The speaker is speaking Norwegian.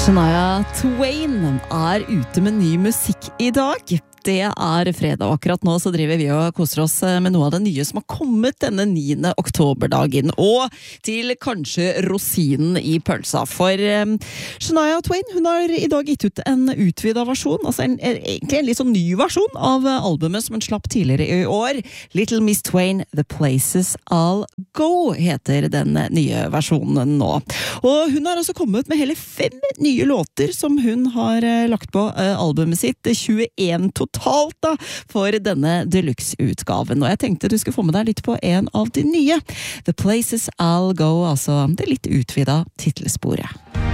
Shania Twain ute med ny musikk I dag. Det fredag, og akkurat nå så driver vi og koser oss med noe av det nye som har kommet denne 9. oktoberdagen, og til kanskje rosinen I pølsa. For Shania Twain, hun har I dag gitt ut en utvidet versjon, altså egentlig en litt sånn ny versjon av albumet som hun slapp tidligere I år. Little Miss Twain, The Places I'll Go, heter den nye versjonen nå. Og hun har også kommet med hele 5 nye låter som hun har lagt på albumet sitt, 21 totalt da, for denne deluxe-utgaven. Og jeg tenkte du skulle få med deg litt på en av de nye. The Places I'll Go, altså det litt utvidet titelsporet.